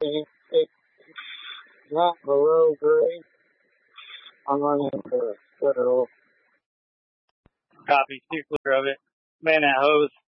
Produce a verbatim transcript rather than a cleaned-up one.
Not below grade. I'm running the federal. Copy, two clear of it. Man, that hose.